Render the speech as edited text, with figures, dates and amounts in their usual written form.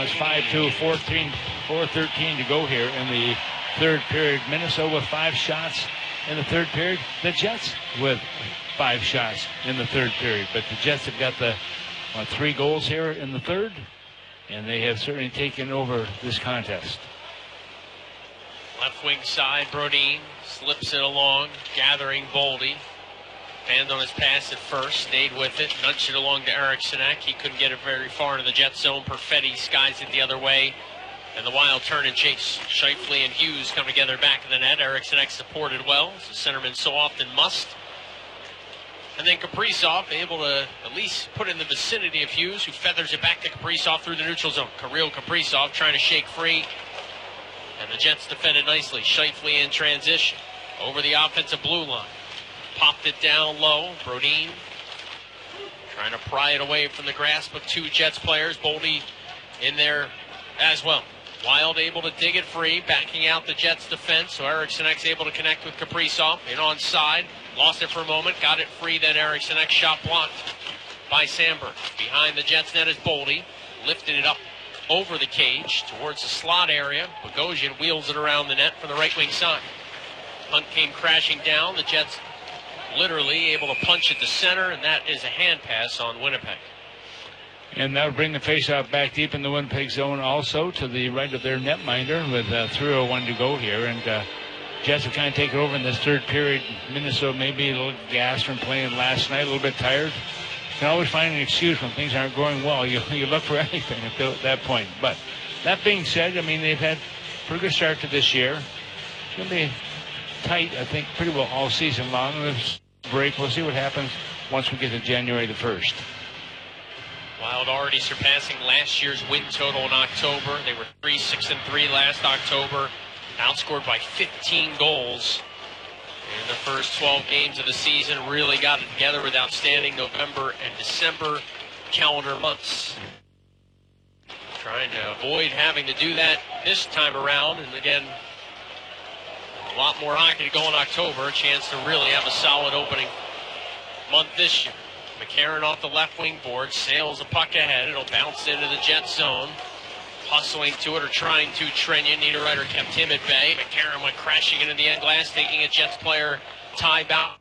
it's 5-2, 4:13 to go here in the third period. Minnesota with 5 shots in the third period. The Jets with 5 shots in the third period. But the Jets have got the 3 goals here in the third, and they have certainly taken over this contest. Left wing side, Brodin slips it along, gathering Boldy. Fanned on his pass at first, stayed with it, nudged it along to Eric Sinek. He couldn't get it very far into the Jet zone. Perfetti skies it the other way. And the Wild turn and chase. Scheifele and Hughes come together back in the net. Eric Sinek supported well, as the centerman so often must. And then Kaprizov able to at least put it in the vicinity of Hughes, who feathers it back to Kaprizov through the neutral zone. Kirill Kaprizov trying to shake free. And the Jets defended nicely. Scheifele in transition over the offensive blue line. Popped it down low. Brodin trying to pry it away from the grasp of 2 Jets players. Boldy in there as well. Wild able to dig it free, backing out the Jets defense. So Eric Sinek's able to connect with Kaprizov. In onside. Lost it for a moment. Got it free. Then Eric Sinek shot blocked by Sandberg. Behind the Jets net is Boldy. Lifted it up over the cage towards the slot area. Bogosian wheels it around the net from the right wing side. Hunt came crashing down. The Jets literally able to punch it to center, and that is a hand pass on Winnipeg. And that would bring the faceoff back deep in the Winnipeg zone also to the right of their netminder with 3:01 to go here. And Jets have kind of taken over in this third period. Minnesota may be a little gassed from playing last night, a little bit tired. You can always find an excuse when things aren't going well. You look for anything at that point. But that being said, I mean, they've had a pretty good start to this year. It's going to be tight, I think, pretty well all season long. This break, we'll see what happens once we get to January the 1st. Wild already surpassing last year's win total in October. They were 3-6-3 last October, outscored by 15 goals in the first 12 games of the season. Really got it together with outstanding November and December calendar months. Trying to avoid having to do that this time around, and again, a lot more hockey to go in October. A chance to really have a solid opening month this year. McCarron off the left wing board, sails the puck ahead. It'll bounce into the Jet zone. Hustling to it or trying to. Trenyon, Niederreiter kept him at bay. McCarron went crashing into the end glass, taking a Jets player. Ty Bauer